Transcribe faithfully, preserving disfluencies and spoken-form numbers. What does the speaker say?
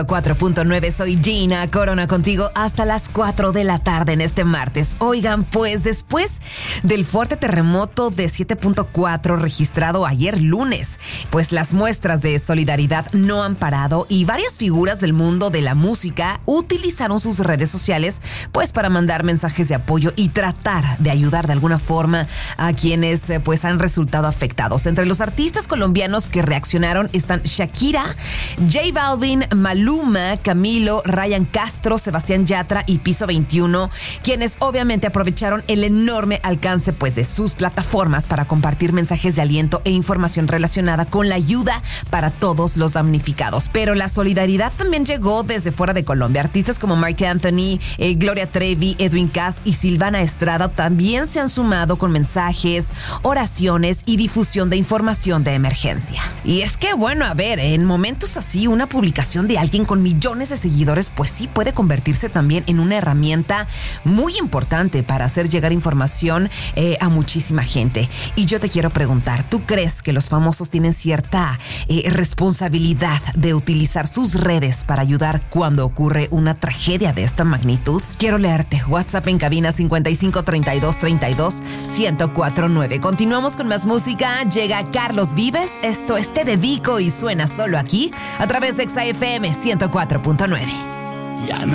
cuatro punto nueve, soy Gina Corona contigo hasta las cuatro de la tarde en este martes. Oigan, pues después del fuerte terremoto de siete punto cuatro registrado ayer lunes, pues las muestras de solidaridad no han parado y varias figuras del mundo de la música utilizaron sus redes sociales pues para mandar mensajes de apoyo y tratar de ayudar de alguna forma a quienes pues han resultado afectados. Entre los artistas colombianos que reaccionaron están Shakira, J Balvin, Maluma, Camilo, Ryan Castro, Sebastián Yatra y Piso veintiuno, quienes obviamente aprovecharon el enorme alcance pues de sus plataformas para compartir mensajes de aliento e información relacionada con la ayuda para todos los damnificados. Pero la solidaridad también llegó desde fuera de Colombia. Artistas como Marc Anthony, eh, Gloria Trevi, Edwin Cass y Silvana Estrada también se han sumado con mensajes, oraciones y difusión de información de emergencia. Y es que bueno, a ver, en momentos así una publicación de alguien con millones de seguidores, pues sí puede convertirse también en una herramienta muy importante para hacer llegar información eh, a muchísima gente. Y yo te quiero preguntar, ¿tú crees que los famosos tienen cierta eh, responsabilidad de utilizar sus redes para ayudar cuando ocurre una tragedia de esta magnitud? Quiero leerte. WhatsApp en cabina cincuenta y cinco, treinta y dos, treinta y dos, ciento cuatro nueve. Continuamos con más música. Llega Carlos Vives. Esto es Te Dedico y suena solo aquí a través de Exa F M ciento cuatro punto nueve. Ya no